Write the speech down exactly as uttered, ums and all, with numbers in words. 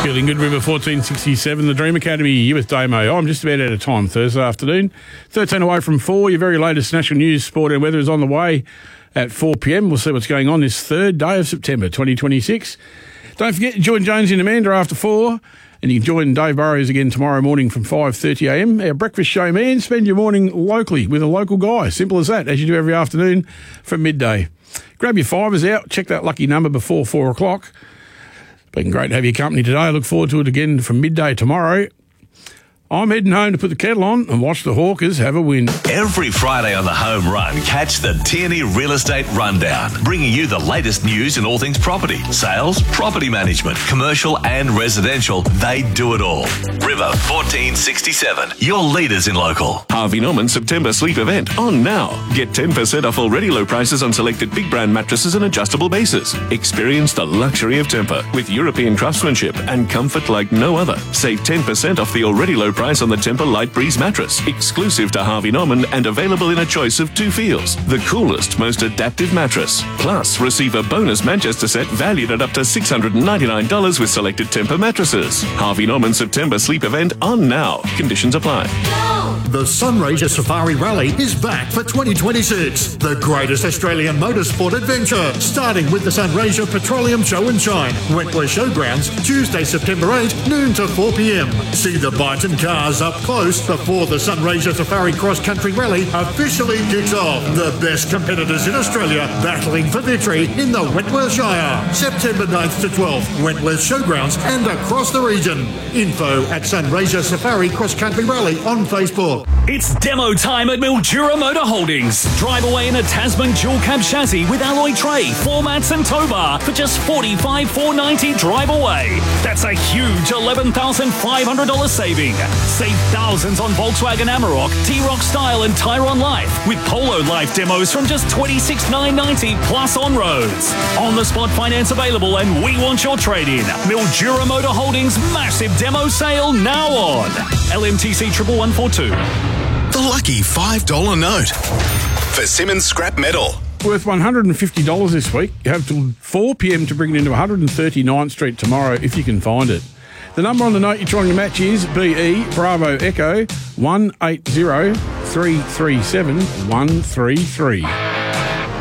Feeling good, River fourteen sixty-seven, the Dream Academy, you with Damo. I'm just about out of time Thursday afternoon. thirteen away from four. Your very latest national news, sport and weather is on the way at four p.m. We'll see what's going on this third day of September twenty twenty-six. Don't forget to join Jones and Amanda after four. And you can join Dave Burrows again tomorrow morning from five thirty a.m. Our breakfast show, man. Spend your morning locally with a local guy. Simple as that, as you do every afternoon from midday. Grab your fivers out. Check that lucky number before four o'clock. Been great to have your company today. I look forward to it again from midday tomorrow. I'm heading home to put the kettle on and watch the Hawkers have a win. Every Friday on the Home Run, catch the Tierney Real Estate Rundown, bringing you the latest news in all things property, sales, property management, commercial and residential. They do it all. River fourteen sixty-seven, your leaders in local. Harvey Norman September sleep event on now. Get ten percent off already low prices on selected big brand mattresses and adjustable bases. Experience the luxury of Tempur with European craftsmanship and comfort like no other. Save ten percent off the already low price on the Tempur Light Breeze mattress, exclusive to Harvey Norman and available in a choice of two feels. The coolest, most adaptive mattress. Plus, receive a bonus Manchester set valued at up to six hundred ninety-nine dollars with selected Tempur mattresses. Harvey Norman September sleep event on now. Conditions apply. The Sunraysia Safari Rally is back for twenty twenty-six. The greatest Australian motorsport adventure, starting with the Sunraysia Petroleum Show and Shine, Wentworth Showgrounds, Tuesday, September eighth, noon to four p.m. See the Byton cars up close before the Sunraysia Safari Cross Country Rally officially kicks off. The best competitors in Australia battling for victory in the Wentworth Shire. September ninth to twelfth, Wentworth Showgrounds and across the region. Info at Sunraysia Safari Cross Country Rally on Facebook. It's demo time at Mildura Motor Holdings. Drive away in a Tasman dual cab chassis with alloy tray, floor mats and tow bar for just forty-five thousand four hundred ninety dollars drive away. That's a huge eleven thousand five hundred dollars saving. Save thousands on Volkswagen Amarok, T-Roc Style and Tyrone Life with Polo Life demos from just twenty-six thousand nine hundred ninety dollars plus on roads. On the spot finance available and we want your trade-in. Mildura Motor Holdings massive demo sale now on. L M T C one one four two. The lucky five dollar note for Simmons Scrap Metal. Worth one hundred fifty dollars this week. You have till four p.m. to bring it into one thirty-ninth Street tomorrow if you can find it. The number on the note you're trying to match is B E Bravo Echo one eight zero three three seven one three three.